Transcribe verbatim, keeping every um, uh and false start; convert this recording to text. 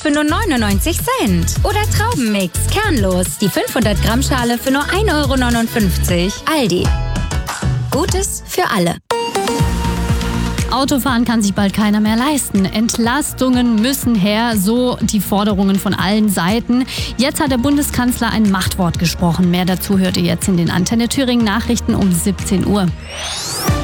für nur neunundneunzig Cent. Oder Traubenmix, kernlos, die fünfhundert Gramm Schale für nur ein Euro neunundfünfzig. Aldi. Gutes für alle. Autofahren kann sich bald keiner mehr leisten. Entlastungen müssen her, so die Forderungen von allen Seiten. Jetzt hat der Bundeskanzler ein Machtwort gesprochen. Mehr dazu hört ihr jetzt in den Antenne Thüringen Nachrichten um siebzehn Uhr.